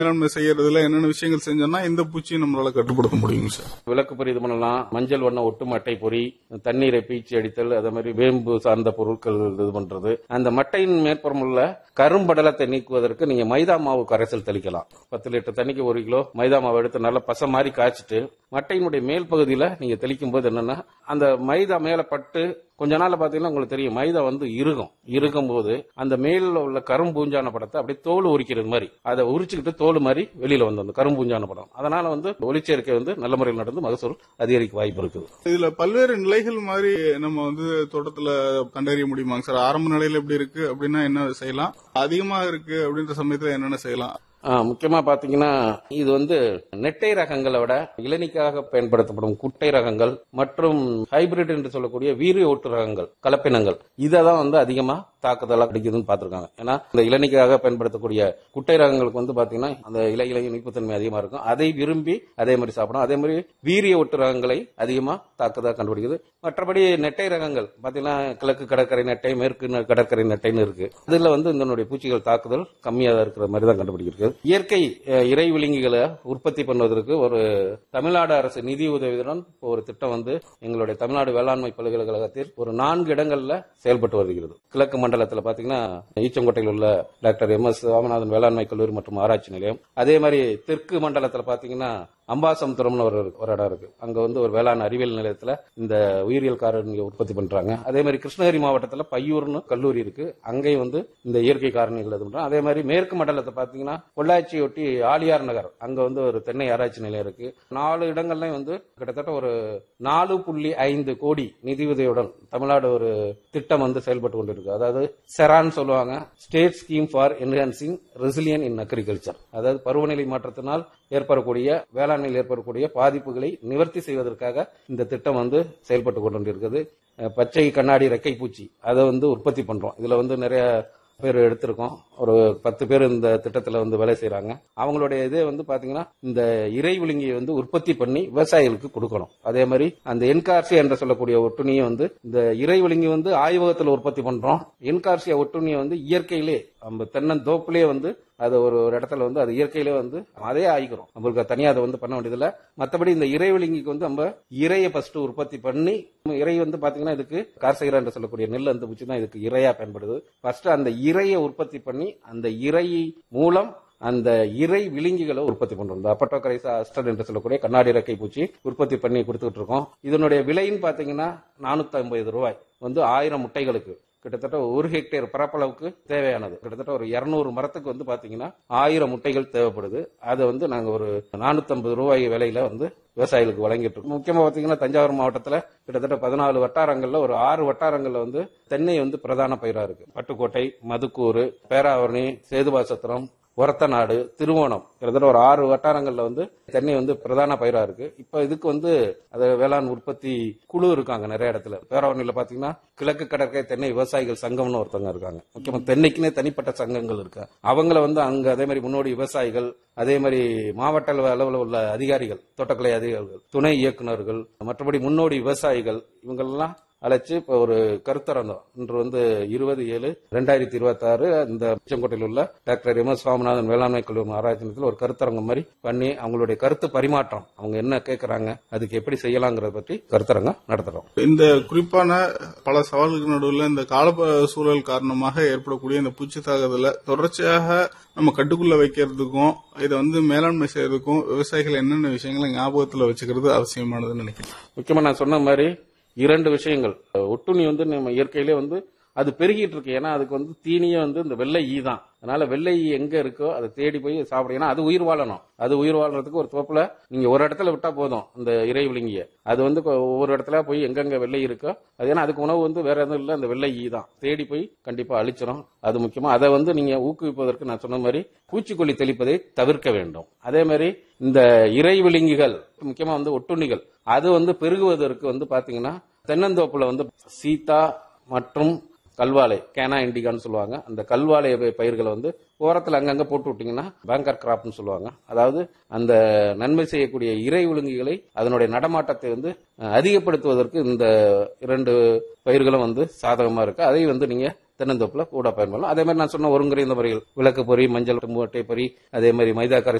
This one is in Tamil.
மேலாண்மை செய்யறதுல என்னென்ன விஷயங்கள் செஞ்சோம்னா இந்த பூச்சியை நம்மளால கட்டுப்படுத்த முடியும் சார்? விளக்கு பொறி இது பண்ணலாம், மஞ்சள் வண்ண ஒட்டு மட்டை பொறி, தண்ணீரை பீச்சி அடித்தல், அதே மாதிரி வேம்பு சார்ந்த பொருட்கள் இது பண்றது. அந்த மட்டையின் மேற்புறம் உள்ள கரும்படலத்தை நீக்குவதற்கு நீங்க மைதா மாவு கரைசல் தெளிக்கலாம். 10 லிட்டர் தண்ணிக்கு 1 கிலோ மைதா மாவு எடுத்து நல்லா பசை மாதிரி காய்ச்சிட்டு மட்டையினுடைய மேல் பகுதியில நீங்க தெளிக்கும் போது என்னன்னா அந்த மைதா மேல பட்டு கொஞ்ச நாள்ல பாத்தீங்கன்னா உங்களுக்கு தெரியும் மைதா இருக்கும் போது அந்த மேல உள்ள கரும்பூஞ்சான படத்தை அப்படியே தோல் உரிக்கிறது மாதிரி அதை உரிச்சுக்கிட்டு தோல் மாதிரி வெளியில வந்து அந்த கரும்பூஞ்சான படம். அதனால ஒளிச்சேர்க்கை நல்ல முறையில் நடந்து மகசூல் அதிகரிக்க வாய்ப்பு இருக்குது. இதுல பல்வேறு நிலைகள் மாதிரி நம்ம தோட்டத்துல கண்டறிய முடியுமாங்க சார்? ஆரம்ப நிலையில எப்படி இருக்கு அப்படின்னா என்ன செய்யலாம், அதிகமாக இருக்கு அப்படின்ற சமயத்துல என்னென்ன செய்யலாம்? முக்கியமா பாத்தீங்கன்னா இது நெட்டை ரகங்களை விட இளநிக்காக பயன்படுத்தப்படும் குட்டை ரகங்கள் மற்றும் ஹைபிரிட் என்று சொல்லக்கூடிய வீரிய ஓட்டு ரகங்கள் கலப்பினங்கள் இதான் அதிகமா தாக்குதலா கிடைக்குதுன்னு பாத்திருக்காங்க. ஏன்னா இந்த இளநிக்காக பயன்படுத்தக்கூடிய குட்டை ரகங்களுக்கு பாத்தீங்கன்னா அந்த இலைகளை இனிப்புத்தன்மை அதிகமா இருக்கும், அதை விரும்பி அதே மாதிரி சாப்பிடும். அதே மாதிரி வீரிய ஒட்டு ரகங்களை அதிகமா தாக்குதலா கண்டுபிடிக்குது. மற்றபடி நெட்டை ரகங்கள் பாத்தீங்கன்னா கிழக்கு கடற்கரை நெட்டை, மேற்கு கடற்கரை நெட்டைன்னு இருக்கு. அதுல இதனுடைய பூச்சிகள் தாக்குதல் கம்மியா இருக்கிற மாதிரி தான் கண்டுபிடிக்கிறது. இயற்கை இறை விலங்குகளை உற்பத்தி பண்ணுவதற்கு ஒரு தமிழ்நாடு அரசு நிதி உதவியுடன் ஒரு திட்டம் எங்களுடைய தமிழ்நாடு வேளாண்மை பல்கலைக்கழகத்தில் ஒரு 4 இடங்கள்ல செயல்பட்டு வருகிறது. கிழக்கு மண்டலத்தில் பாத்தீங்கன்னா ஈச்சங்கோட்டையில் உள்ள டாக்டர் எம்.எஸ். சுவாமிநாதன் வேளாண்மை கல்லூரி மற்றும் ஆராய்ச்சி நிலையம். அதே மாதிரி தெற்கு மண்டலத்தில் பாத்தீங்கன்னா அம்பாசமுத்திரம்னு ஒரு இடம் இருக்கு. அங்க ஒரு வேளாண் அறிவியல் நிலையத்துல இந்த உயிரியல் காரணிகளை உற்பத்தி பண்றாங்க. அதே மாதிரி கிருஷ்ணகிரி மாவட்டத்தில் பையூர்னு கல்லூரி இருக்கு, அங்கேயும் இந்த இயற்கை காரணிகள் இது பண்றாங்க. அதே மாதிரி மேற்கு மண்டலத்தை பாத்தீங்கன்னா பொள்ளாச்சியொட்டி ஆலியார் நகர், அங்க ஒரு தென்னை ஆராய்ச்சி நிலையம் இருக்கு. 4 இடங்கள்லயும் கிட்டத்தட்ட ஒரு 4.5 கோடி நிதியுதவியுடன் தமிழ்நாடு ஒரு திட்டம் செயல்பட்டு கொண்டிருக்கு. அதாவது செரான் சொல்லுவாங்க, state scheme for enhancing resilient in agriculture. அதாவது பருவநிலை மாற்றத்தினால் ஏற்படக்கூடிய வேளாண்மையில் ஏற்படக்கூடிய பாதிப்புகளை நிவர்த்தி செய்வதற்காக இந்த திட்டம் செயல்பட்டு கொண்டிருக்கிறது. பச்சை கண்ணாடி ரெக்கை பூச்சி அதை உற்பத்தி பண்றோம். இதுல நிறைய பேர் எடுத்திருக்கோம். ஒரு 10 பேர் இந்த திட்டத்துல வேலை செய்யறாங்க. அவங்களுடைய இதே பாத்தீங்கன்னா இந்த இறை விழுங்கியை உற்பத்தி பண்ணி விவசாயிகளுக்கு கொடுக்கணும். அதே மாதிரி அந்த என்கார்சியா என்று சொல்லக்கூடிய ஒட்டுணியை இந்த இறை விழுங்கி ஆய்வகத்தில் உற்பத்தி பண்றோம். என்கார்சியா ஒட்டுணியை இயற்கையிலே நம்ம தென்னந்தோப்புலயே அது ஒரு இடத்துல அது இயற்கையிலே அதே ஆகிக்கிறோம். நம்மளுக்கு தனியா அதை பண்ண வேண்டியதில்ல. மற்றபடி இந்த இறை விழுங்கிக்கு நம்ம இறையை ஃபர்ஸ்ட் உற்பத்தி பண்ணி, இறை பாத்தீங்கன்னா இதுக்கு கார்சைரா என்று சொல்லக்கூடிய நெல் அந்த பூச்சி தான் இதுக்கு இறையா பயன்படுது. ஃபர்ஸ்ட் அந்த இறையை உற்பத்தி பண்ணி அந்த இறை மூலம் அந்த இறை விழுங்கிகளை உற்பத்தி பண்றோம். இந்த அப்பட்டோகரைசா அஸ்டர் என்று சொல்லக்கூடிய கண்ணாடி ரெக்கை பூச்சி உற்பத்தி பண்ணி கொடுத்துட்டு இருக்கோம். இதனுடைய விலைன்னு பாத்தீங்கன்னா 450 ரூபாய் 1000 முட்டைகளுக்கு கிட்டத்தட்ட 1 ஹெக்டேர் பரப்பளவுக்கு தேவையானது. கிட்டத்தட்ட ஒரு 200 மரத்துக்கு பாத்தீங்கன்னா 1000 முட்டைகள் தேவைப்படுது. அதை நாங்க ஒரு 450 ரூபாய் விலையில விவசாயிகளுக்கு வழங்கிட்டு இருக்கோம். முக்கியமா பாத்தீங்கன்னா தஞ்சாவூர் மாவட்டத்துல கிட்டத்தட்ட 14 வட்டாரங்கள்ல ஒரு 6 வட்டாரங்கள்ல தென்னை பிரதான பயிரா இருக்கு. பட்டுக்கோட்டை, மதுக்கூர், பேராவரணி, சேதுபாசத்திரம், ஒரத்தநாடு, திருவோணம், கிட்டத்தட்ட ஒரு 6 வட்டாரங்கள்ல தென்னை பிரதான பயிரா இருக்கு. இப்ப இதுக்கு அது வேளாண் உற்பத்தி குழு இருக்காங்க நிறைய இடத்துல. பேராவரணியில பாத்தீங்கன்னா கிழக்கு கடற்கரை தென்னை விவசாயிகள் சங்கம்னு ஒருத்தவங்க இருக்காங்க. முக்கியமா தென்னைக்குன்னே தனிப்பட்ட சங்கங்கள் இருக்கு. அவங்கள அங்க அதே மாதிரி முன்னோடி விவசாயிகள், அதே மாதிரி மாவட்ட அளவில் உள்ள அதிகாரிகள், தோட்டக்கலை அதிகாரிகள், துணை இயக்குநர்கள், மற்றபடி முன்னோடி விவசாயிகள் இவங்கெல்லாம் அழைச்சு இப்ப ஒரு கருத்தரங்கம் இன்று 20/7/2026 இந்த உச்சங்கோட்டையில் உள்ள டாக்டர் எம்.எஸ். சுவாமிநாதன் வேளாண்மை கல்லூரி ஆராய்ச்சி நிலையத்தில் ஒரு கருத்தரங்கம் மாதிரி பண்ணி அவங்களுடைய கருத்து பரிமாற்றம், அவங்க என்ன கேட்கறாங்க, அதுக்கு எப்படி செய்யலாங்கிறத பற்றி கருத்தரங்கம் நடத்துறோம். இந்த குறிப்பான பல சவால்களுக்கு நடுவில் இந்த கால சூழல் காரணமாக ஏற்படக்கூடிய இந்த பூச்சி தாக்குதலை தொடர்ச்சியாக நம்ம கட்டுக்குள்ள வைக்கிறதுக்கும் இதை மேலாண்மை செய்யறதுக்கும் விவசாயிகள் என்னென்ன விஷயங்களை ஞாபகத்தில் வச்சுக்கிறது அவசியமானதுன்னு நினைக்கிறேன். முக்கியமா நான் சொன்ன மாதிரி 2 விஷயங்கள். ஒட்டுண்ணி நம்ம இயற்கையிலே அது பெருகிட்டு இருக்கு. ஏன்னா அதுக்கு தீனியே இந்த வெள்ளை ஈ தான். அதனால வெள்ளை ஈ எங்க இருக்கோ அதை தேடி போய் சாப்பிடும். ஏன்னா அது உயிர் வாழணும். அது உயிர் வாழ்றதுக்கு ஒரு தோப்புல நீங்க ஒரு இடத்துல விட்டா போதும். இந்த இறை விழுங்கிய அது ஒவ்வொரு இடத்துல போய் எங்கெங்க வெள்ளை இருக்கோ அது, ஏன்னா அதுக்கு உணவு வேற எதுவும் இல்ல, அந்த வெள்ளை ஈ தான் தேடி போய் கண்டிப்பா அழிச்சிடும். அது முக்கியமா அதை நீங்க ஊக்குவிப்பதற்கு நான் சொன்ன மாதிரி பூச்சிக்கொல்லி தெளிப்பதை தவிர்க்க வேண்டும். அதே மாதிரி இந்த இறை விழுங்கிகள் முக்கியமா ஒட்டுண்ணிகள் அது பெருகுவதற்கு பாத்தீங்கன்னா தென்னந்தோப்புல சீத்தா மற்றும் கல்வாழை, கேனா இண்டிகான்னு சொல்லுவாங்க. அந்த கல்வாழை பயிர்களை ஓரத்தில் அங்கங்க போட்டு விட்டீங்கன்னா பேங்கர் கிராப்னு சொல்லுவாங்க. அதாவது அந்த நன்மை செய்யக்கூடிய இறை விழுங்கிகளை அதனுடைய நடமாட்டத்தை அதிகப்படுத்துவதற்கு இந்த 2 பயிர்களும் சாதகமா இருக்கு. அதை நீங்க தென்னந்தோப்புல கூட பயன்படலாம். அதே மாதிரி நான் சொன்ன ஒருங்கிணைந்த முறைகள், விளக்கு பொறி, மஞ்சள் அட்டை பொறி, அதே மாதிரி மைதா